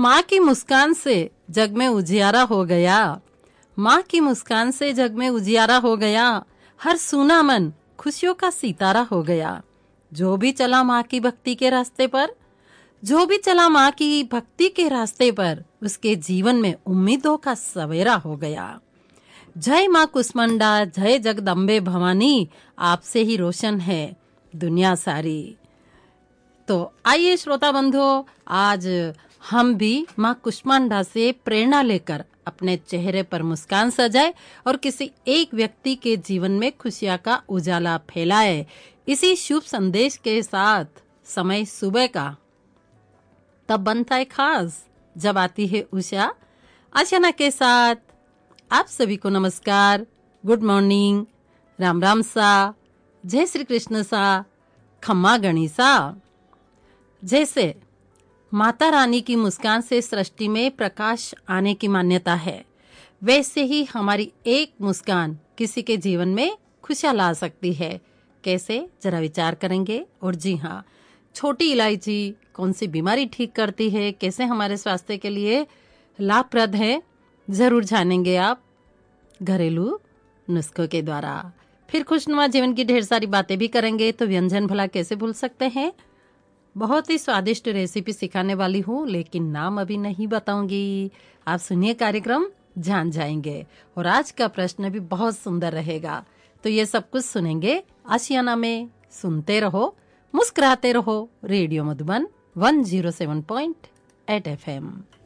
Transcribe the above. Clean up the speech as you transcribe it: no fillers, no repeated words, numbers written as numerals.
माँ की मुस्कान से जग में उजियारा हो गया, माँ की मुस्कान से जग में उजियारा हो गया, हर सूना मन खुशियों का सितारा हो गया। जो भी चला माँ की भक्ति के रास्ते पर, जो भी चला माँ की भक्ति के रास्ते पर, उसके जीवन में उम्मीदों का सवेरा हो गया। जय माँ कुष्मांडा, जय जगदम्बे भवानी, आपसे ही रोशन है दुनिया सारी। तो आइए श्रोता बंधुओं, आज हम भी माँ कुष्मांडा से प्रेरणा लेकर अपने चेहरे पर मुस्कान सजाए और किसी एक व्यक्ति के जीवन में खुशियां का उजाला फैलाए। इसी शुभ संदेश के साथ समय सुबह का तब बनता है खास जब आती है उषा आशना के साथ। आप सभी को नमस्कार, गुड मॉर्निंग, राम राम सा, जय श्री कृष्ण सा, खम्मा गणिसा। जैसे माता रानी की मुस्कान से सृष्टि में प्रकाश आने की मान्यता है, वैसे ही हमारी एक मुस्कान किसी के जीवन में खुशियां ला सकती है। कैसे, जरा विचार करेंगे। और जी हाँ, छोटी इलायची कौन सी बीमारी ठीक करती है, कैसे हमारे स्वास्थ्य के लिए लाभप्रद है, जरूर जानेंगे आप घरेलू नुस्खों के द्वारा। फिर खुशनुमा जीवन की ढेर सारी बातें भी करेंगे। तो व्यंजन भला कैसे भूल सकते हैं। बहुत ही स्वादिष्ट रेसिपी सिखाने वाली हूँ, लेकिन नाम अभी नहीं बताऊंगी। आप सुनिए, कार्यक्रम जान जाएंगे। और आज का प्रश्न भी बहुत सुंदर रहेगा। तो ये सब कुछ सुनेंगे आशियाना में। सुनते रहो, मुस्कुराते रहो। Radio Madhuban 107.8 FM।